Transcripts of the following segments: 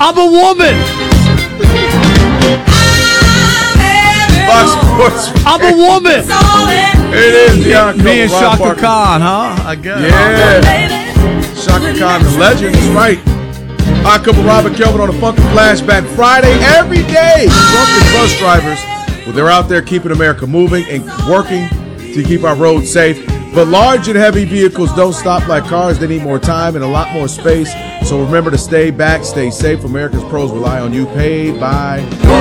I'm a woman. Fox Sports. I'm a woman. It is the Me and Shaka Khan, huh? I guess. Yeah. Shaka Khan, the legend. That's right. Our couple Robert Kelvin on a Funky Flashback Friday every day. Drunken bus drivers, well, they're out there keeping America moving and working to keep our roads safe. But large and heavy vehicles don't stop like cars. They need more time and a lot more space. So remember to stay back, stay safe. America's pros rely on you. Paid by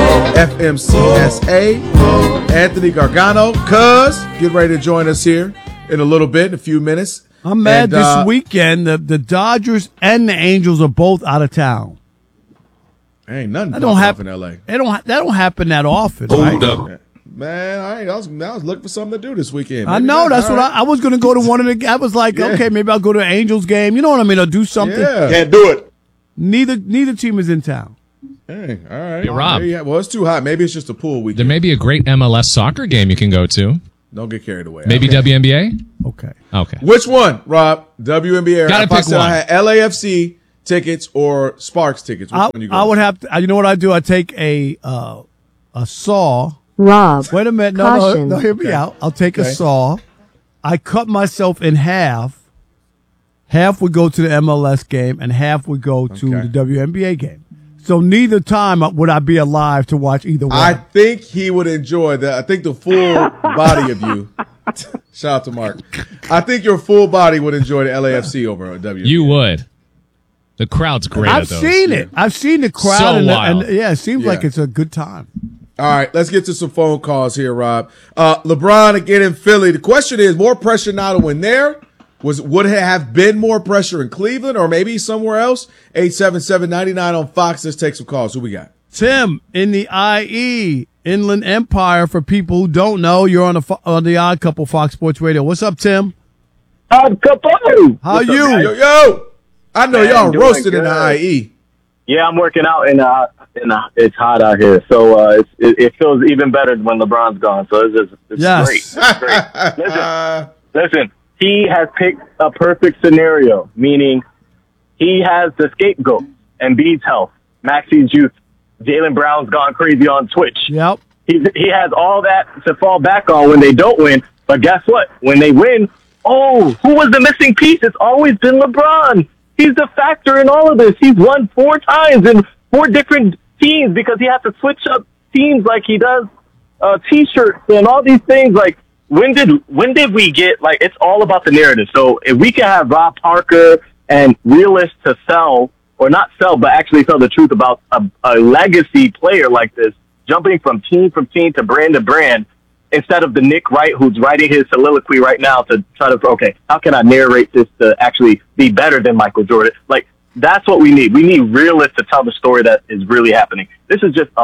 FMCSA. Anthony Gargano. Cuz, get ready to join us here in a little bit, in a few minutes. I'm mad this weekend. The Dodgers and the Angels are both out of town. Ain't nothing that don't happen in L.A. That don't happen that often. Hold up. Man, I was looking for something to do this weekend. I know. That's what I was going to go to one of the. I was like, okay, maybe I'll go to an Angels game. You know what I mean? I'll do something. Yeah. Can't do it. Neither team is in town. Hey, all right. Hey, Rob. Well, it's too hot. Maybe it's just a pool weekend. There may be a great MLS soccer game you can go to. Don't get carried away. Maybe WNBA? Okay. Which one, Rob? WNBA. Gotta pick one. I had LAFC tickets or Sparks tickets. Which one you go? I would have to. You know what I do? I take a saw. Rob. Wait a minute. No, hear me out. I'll take a saw. I cut myself in half. Half would go to the MLS game and half would go to the WNBA game. So neither time would I be alive to watch either one. I think he would enjoy that. I think the full body of you. Shout out to Mark. I think your full body would enjoy the LAFC over a WNBA. You would. The crowd's great. I've seen it. I've seen the crowd. So wild. And it seems like it's a good time. All right, let's get to some phone calls here, Rob. LeBron again in Philly. The question is, more pressure now to win there? Would it have been more pressure in Cleveland or maybe somewhere else? 877-99 on Fox. Let's take some calls. Who we got? Tim in the IE, Inland Empire. For people who don't know, you're on the Odd Couple Fox Sports Radio. What's up, Tim? Odd Couple. How you? Yo. I know y'all roasted in the IE. Yeah, I'm working out it's hot out here, so it feels even better when LeBron's gone. So it's great. It's great. Listen, he has picked a perfect scenario, meaning he has the scapegoat, Embiid's health, Maxi's youth, Jaylen Brown's gone crazy on Twitch. Yep. He has all that to fall back on when they don't win. But guess what? When they win, who was the missing piece? It's always been LeBron. He's the factor in all of this. He's won 4 times in 4 different teams because he has to switch up teams like he does T-shirts and all these things. Like, when did we get, like, it's all about the narrative. So if we can have Rob Parker and realists to sell, or not sell, but actually tell the truth about a legacy player like this, jumping from team to brand, instead of the Nick Wright who's writing his soliloquy right now to try to, okay, how can I narrate this to actually be better than Michael Jordan? Like, that's what we need. We need realists to tell the story that is really happening. This is just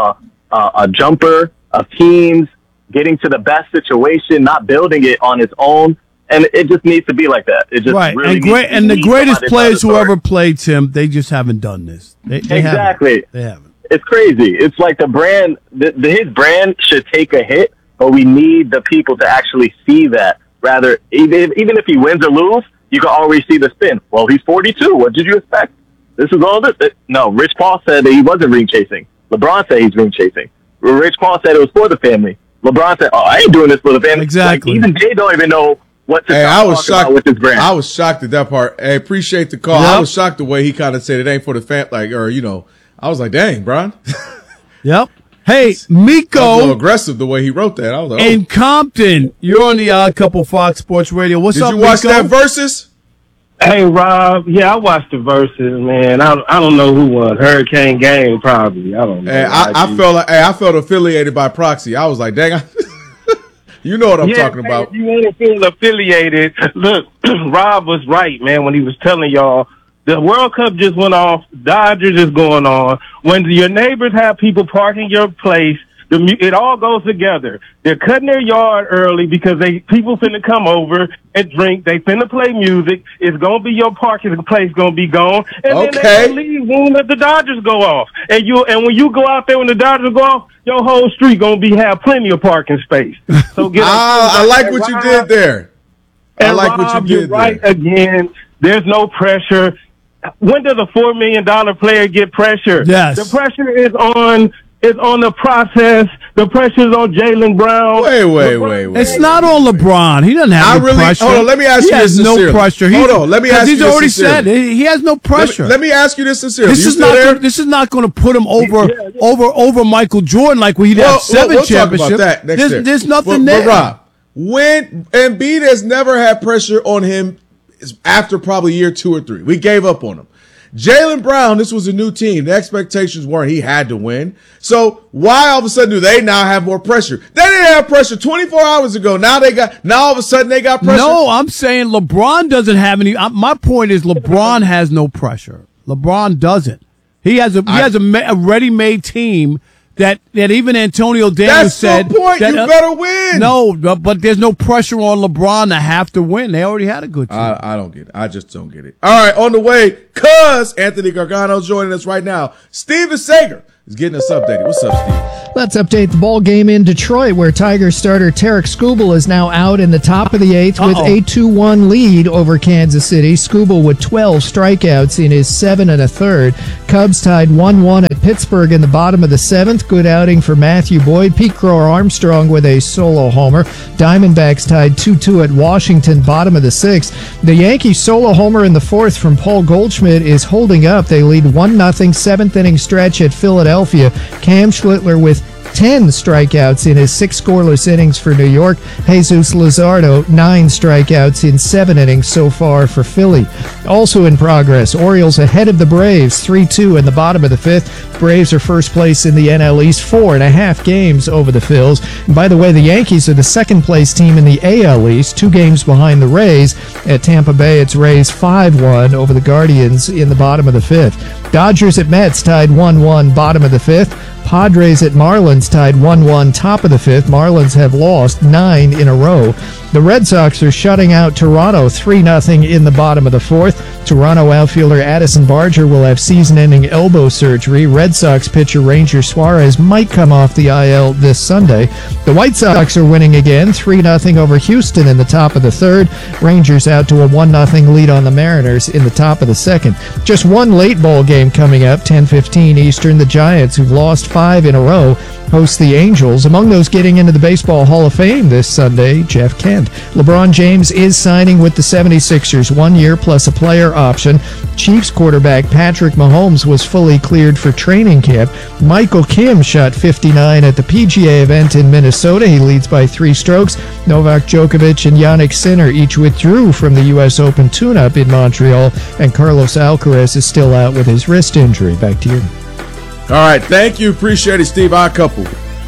a jumper of teams getting to the best situation, not building it on its own. And it just needs to be like that. It just right. really And the greatest players who ever played, Tim, they just haven't done this. They exactly. They haven't. It's crazy. It's like the brand, his brand should take a hit, but we need the people to actually see that. Rather, even if he wins or loses, you can always see the spin. Well, he's 42. What did you expect? This is all this. No, Rich Paul said that he wasn't ring chasing. LeBron said he's ring chasing. Rich Paul said it was for the family. LeBron said, I ain't doing this for the family. Exactly. Like, even they don't even know what to talk about with his brand. I was shocked at that part. Hey, appreciate the call. Yep. I was shocked the way he kind of said it ain't for the fan, I was like, dang, Bron. Yep. Hey, Miko. A little aggressive the way he wrote that. I was like, in Compton, you're on the Odd Couple Fox Sports Radio. What's up, Did you watch Miko? that Versus? Hey, Rob. Yeah, I watched the Versus, man. I don't know who won. Hurricane Game, probably. I don't know. Hey, I felt affiliated by proxy. I was like, dang, you know what I'm talking about. If you want to feel affiliated, look, Rob was right, man, when he was telling y'all the World Cup just went off. Dodgers is going on. When your neighbors have people parking your place, it all goes together. They're cutting their yard early because people finna come over and drink. They finna play music. It's gonna be your parking place gonna be gone, and then they gonna leave when the Dodgers go off. And when you go out there when the Dodgers go off, your whole street gonna have plenty of parking space. So get. I like what you did there. I like what you did there. Right again. There's no pressure. when does a $4 million player get pressure? Yes. The pressure is on the process. The pressure is on Jaylen Brown. Wait. It's not on LeBron. He doesn't have any pressure. Hold on, let me ask you this sincerely. He has no pressure. Hold on, let me ask you this sincerely. He's already said he has no pressure. Let me ask you this sincerely. This is not going to put him over Michael Jordan like we'd have 7 championships. Talk about that next year. There's nothing there. But Rob, when Embiid has never had pressure on him after probably year 2 or 3. We gave up on him. Jaylen Brown, this was a new team. The expectations weren't he had to win. So why all of a sudden do they now have more pressure? They didn't have pressure 24 hours ago. Now all of a sudden they got pressure. No, I'm saying LeBron doesn't have any. My point is LeBron has no pressure. LeBron doesn't. He has a ready-made team that even Antonio Davis said. That's the point. You better win. No, but there's no pressure on LeBron to have to win. They already had a good team. I don't get it. I just don't get it. All right, on the way, cuz Anthony Gargano joining us right now. Steven Sager is getting us updated. What's up, Steve? Let's update the ball game in Detroit, where Tigers starter Tarek Skubal is now out in the top of the 8th with a 2-1 lead over Kansas City. Skubal with 12 strikeouts in his 7 1/3. Cubs tied 1-1 at Pittsburgh in the bottom of the 7th. Good outing for Matthew Boyd. Pete Crow-Armstrong with a solo homer. Diamondbacks tied 2-2 at Washington, bottom of the 6th. The Yankees solo homer in the 4th from Paul Goldschmidt is holding up. They lead 1-0 7th inning stretch at Philadelphia. Cam Schlittler with 10 strikeouts in his 6 scoreless innings for New York. Jesus Luzardo, 9 strikeouts in 7 innings so far for Philly. Also in progress, Orioles ahead of the Braves, 3-2 in the bottom of the 5th. Braves are first place in the NL East, 4.5 games over the Phils. And by the way, the Yankees are the second place team in the AL East, 2 games behind the Rays. At Tampa Bay, it's Rays 5-1 over the Guardians in the bottom of the 5th. Dodgers at Mets tied 1-1, bottom of the 5th. Padres at Marlins tied 1-1, top of the 5th. Marlins have lost 9 in a row. The Red Sox are shutting out Toronto 3-0 in the bottom of the 4th. Toronto outfielder Addison Barger will have season-ending elbow surgery. Red Sox pitcher Ranger Suarez might come off the IL this Sunday. The White Sox are winning again, 3-0 over Houston in the top of the 3rd. Rangers out to a 1-0 lead on the Mariners in the top of the 2nd. Just one late ball game coming up, 10:15 Eastern. The Giants, who've lost 5 in a row, host the Angels. Among those getting into the Baseball Hall of Fame this Sunday, Jeff Kent. LeBron James is signing with the 76ers, 1 year plus a player option. Chiefs quarterback Patrick Mahomes was fully cleared for training camp. Michael Kim shot 59 at the PGA event in Minnesota. He leads by 3 strokes. Novak Djokovic and Jannik Sinner each withdrew from the U.S. Open tune-up in Montreal, and Carlos Alcaraz is still out with his wrist injury. Back to you. All right, thank you. Appreciate it, Steve. Our couple.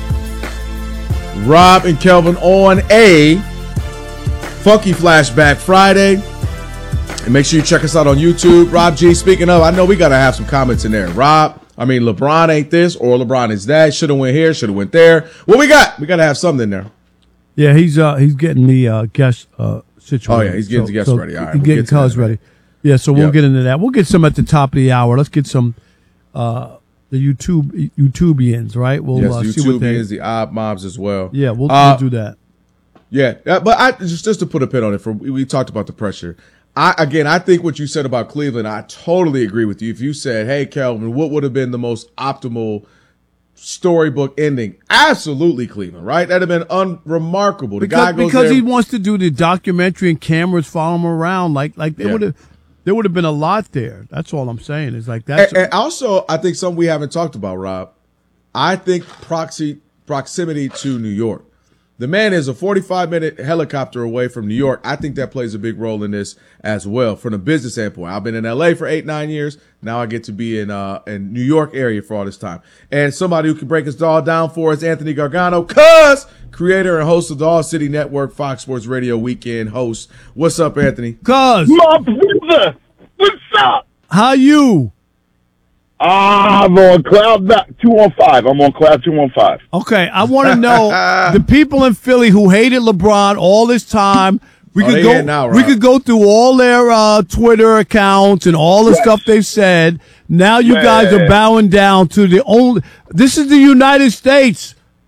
Rob and Kelvin on a Funky Flashback Friday. And make sure you check us out on YouTube. Rob G, speaking of, I know we got to have some comments in there. LeBron ain't this or LeBron is that. Should have went here, should have went there. What we got? We got to have something in there. Yeah, he's getting the guest situated. Oh, yeah, he's getting the guests ready. All right, he's getting cars ready. Yeah, so we'll get into that. We'll get some at the top of the hour. Let's get some the YouTubians, right? We'll yes, see what they the Odd Mobs as well. Yeah, we'll do that. Yeah, but I just to put a pin on it, we talked about the pressure. I think what you said about Cleveland, I totally agree with you. If you said, hey, Kelvin, what would have been the most optimal storybook ending? Absolutely Cleveland, right? That'd have been unremarkable. Because he wants to do the documentary and cameras follow him around. Like they would have. There would have been a lot there. That's all I'm saying. Is like that. And also, I think something we haven't talked about, Rob. I think proximity to New York. The man is a 45-minute helicopter away from New York. I think that plays a big role in this as well from a business standpoint. I've been in LA for 8-9 years. Now I get to be in New York area for all this time. And somebody who can break us all down for us, Anthony Gargano, creator and host of the All City Network, Fox Sports Radio Weekend host. What's up, Anthony? My brother, what's up? How you? I'm on cloud 215. I'm on cloud 215. Okay, I want to know the people in Philly who hated LeBron all this time. We could go through all their Twitter accounts and all the stuff they've said. Now you guys are bowing down to this is the United States.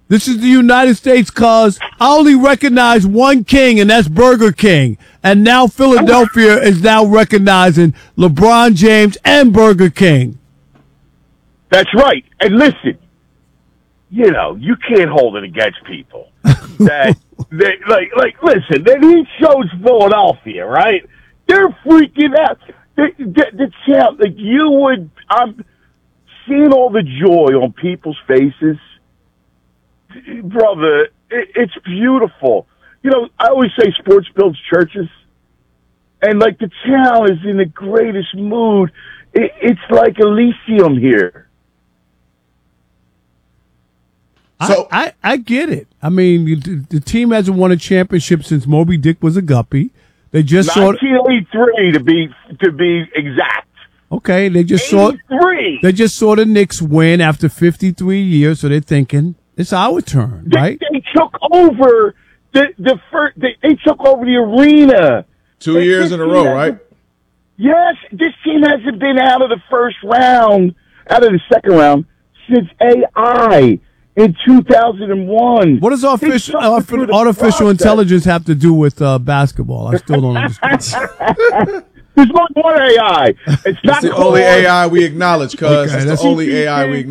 This is the United States, cuz I only recognize one king, and that's Burger King. And now Philadelphia is now recognizing LeBron James and Burger King. That's right. And listen, you know, you can't hold it against people. That listen, then he shows Philadelphia, right? They're freaking out. The champ, I'm seeing all the joy on people's faces. Brother, it's beautiful. You know, I always say sports builds churches. And, like, the town is in the greatest mood. It's like Elysium here. So I get it. I mean, the team hasn't won a championship since Moby Dick was a guppy. They just 1983 to be exact. Okay, they just saw the Knicks win after 53 years, so they're thinking it's our turn, right? They took over the first. They took over the arena 2 years in a row, right? Yes, this team hasn't been out of the second round since AI in 2001. What does artificial intelligence have to do with basketball? I still don't understand. There's only one AI. It's not the only AI we acknowledge, cuz. It's the only AI we acknowledge.